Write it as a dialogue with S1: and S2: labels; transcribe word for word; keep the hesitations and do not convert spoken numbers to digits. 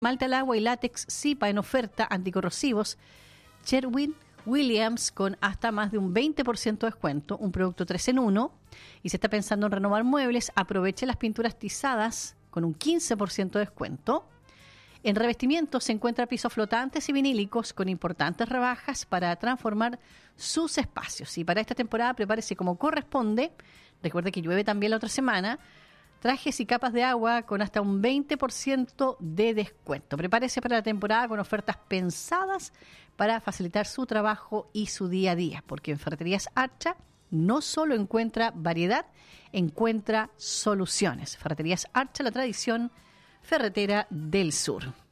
S1: Malta al agua y látex Zipa en oferta, anticorrosivos. Sherwin-Williams con hasta más de un veinte por ciento de descuento, un producto tres en uno. Y si está pensando en renovar muebles, aproveche las pinturas tizadas con un quince por ciento de descuento. En revestimientos se encuentra pisos flotantes y vinílicos con importantes rebajas para transformar sus espacios. Y para esta temporada prepárese como corresponde. Recuerde que llueve también la otra semana. Trajes y capas de agua con hasta un veinte por ciento de descuento. Prepárese para la temporada con ofertas pensadas para facilitar su trabajo y su día a día, porque en Ferreterías Archa no solo encuentra variedad, encuentra soluciones. Ferreterías Archa, la tradición ferretera del sur.